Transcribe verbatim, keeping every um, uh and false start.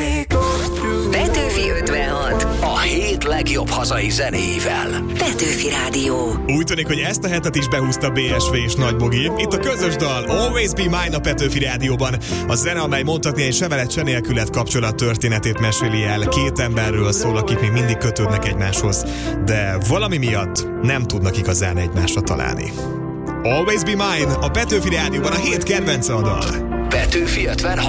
Petőfi ötvenhat. A hét legjobb hazai zenéivel. Petőfi Rádió. Úgy tűnik, hogy ezt a hetet is behúzta bé es vé és Nagy Bogi. Itt a közös dal Always Be Mine a Petőfi Rádióban. A zene, amely mondhatni egy se veled, se nélkület kapcsolat történetét meséli el. Két emberről szól, akik még mindig kötődnek egymáshoz, de valami miatt nem tudnak igazán egymásra találni. Always Be Mine a Petőfi Rádióban a hét kedvence a dal. Petőfi ötvenhat.